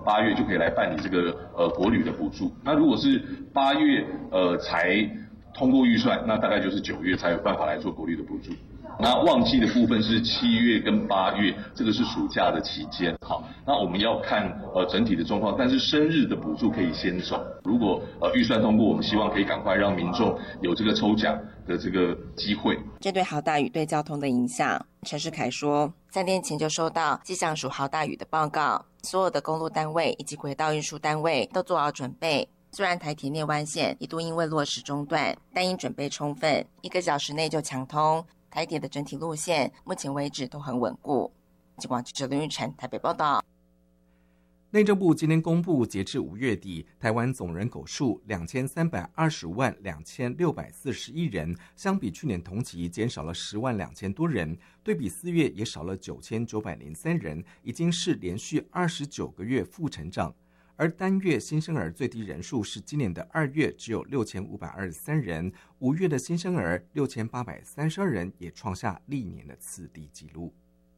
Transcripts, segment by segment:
8月就可以来办理这个国旅的补助。那如果是8月才通过预算，那大概就是9月才有办法来做国旅的补助。那旺季的部分是7月跟8月，这个是暑假的期间。好，那我们要看整体的状况，但是生日的补助可以先走。如果预算通过，我们希望可以赶快让民众有这个抽奖的这个机会。 针对豪大雨对交通的影响，陈世凯说，3天前就收到气象署豪大雨的报告，所有的公路单位以及轨道运输单位都做好准备。虽然台铁内湾线一度因为落石中断，但因准备充分，1个小时内就强通。台铁的整体路线目前为止都很稳固。警广记者林玉成台北报道。 内政部今天公布，截至5月底，台湾总人口数23252641人，相比去年同期减少了102000多人，对比4月也少了9903人，已经是连续29个月负成长。而单月新生儿最低人数是今年的2月只有6523人，5月的新生儿6832人，也创下历年的次低纪录。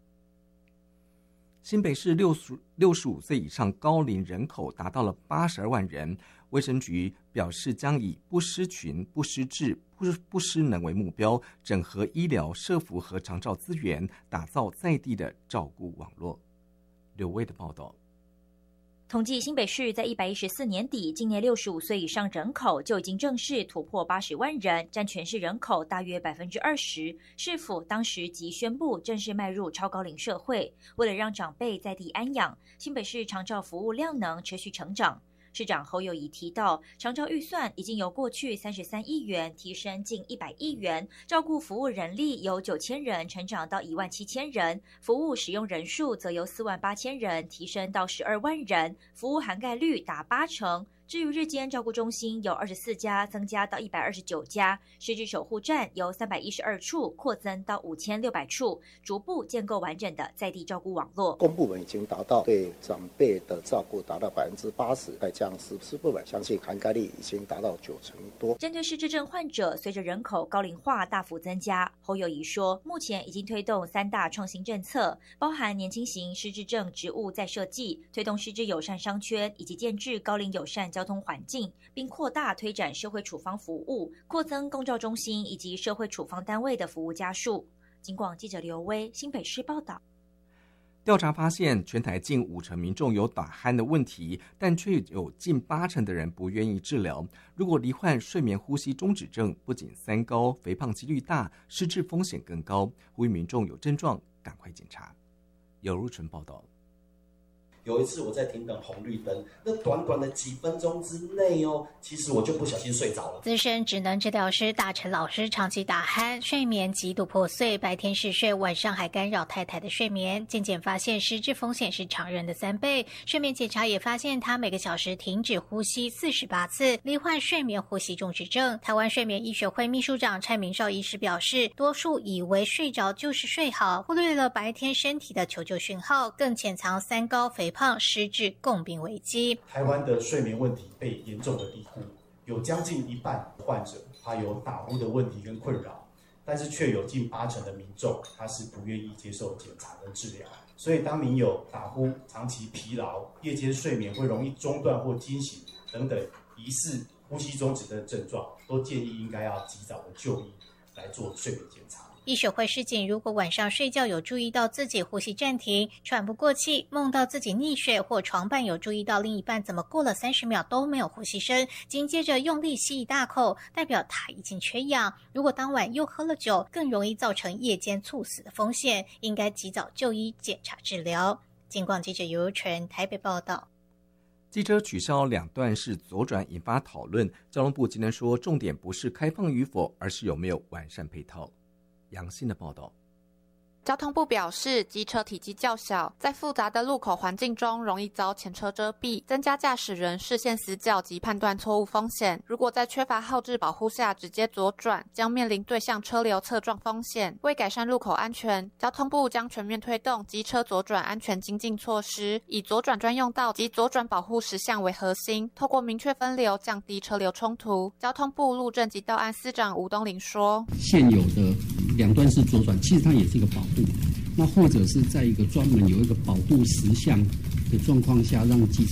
新北市65岁以上高龄人口达到了82万人，卫生局表示将以不失群、不失智、不失能为目标，整合医疗、社福和长照资源，打造在地的照顾网络。刘威的报道。 统计新北市在114年底，今年65岁以上人口就已经正式突破80万人，占全市人口大约20%。市府当时即宣布正式迈入超高龄社会，为了让长辈在地安养，新北市长照服务量能持续成长。市长侯友宜提到，长照预算已经由过去33亿元提升近100亿元，照顾服务人力由9000人成长到17000人，服务使用人数则由48000人提升到12万人，服务涵盖率达80%。至于日间照顾中心由24家增加到129家，失智守护站由312处扩增到5600处，逐步建构完整的在地照顾网络。 公部门已经达到对长辈的照顾达到80%，再加上实施部门，相信涵盖率已经达到90%多。 针对失智症患者，随着人口高龄化大幅增加，侯友宜说，目前已经推动3大创新政策，包含年轻型失智症职务再设计，推动失智友善商圈，以及建制高龄友善交通环境，并扩大推展社会处方服务，扩增共照中心以及社会处方单位的服务家数。警广记者刘威新北市报道。 调查发现，全台近50%民众有打鼾的问题，但却有近80%的人不愿意治疗。如果罹患睡眠呼吸中止症，不仅三高、肥胖几率大，失智风险更高。呼吁民众有症状赶快检查。有如纯报道。 有一次我在停等红绿灯，那短短的几分钟之内其实我就不小心睡着了。 资深职能治疗师大陈老师长期打鼾，睡眠极度破碎，白天嗜睡，晚上还干扰太太的睡眠。渐渐发现失智风险是常人的3倍。睡眠检查也发现他每个小时停止呼吸48次，罹患睡眠呼吸中止症。台湾睡眠医学会秘书长蔡明绍医师表示，多数以为睡着就是睡好，忽略了白天身体的求救讯号，更潜藏三高、肥胖、失智共病危机。 台湾的睡眠问题被严重的低估，有将近1半患者他有打呼的问题跟困扰，但是却有近80%的民众他是不愿意接受检查跟治疗。所以当您有打呼、长期疲劳、夜间睡眠会容易中断或惊醒等等疑似呼吸中止的症状，都建议应该要及早的就医来做睡眠检查。 医学会示警，如果晚上睡觉有注意到自己呼吸暂停、喘不过气，梦到自己溺水，或床伴有注意到另一半怎么过了30秒都没有呼吸声，紧接着用力吸一大口，代表他已经缺氧。如果当晚又喝了酒，更容易造成夜间猝死的风险，应该及早就医检查治疗。警广记者尤纯台北报道。 机车取消2段式左转引发讨论，交通部今天说，重点不是开放与否，而是有没有完善配套。杨欣的报道。 交通部表示，机车体积较小，在复杂的路口环境中容易遭前车遮蔽，增加驾驶人视线死角及判断错误风险。如果在缺乏后置保护下直接左转，将面临对向车流侧撞风险。为改善路口安全，交通部将全面推动机车左转安全精进措施，以左转专用道及左转保护实项为核心，透过明确分流，降低车流冲突。交通部路政及道安司长吴东林说， 现有的2段式左转其实它也是一个保护，那或者是在一个专门有一个保护实项的状况下，让机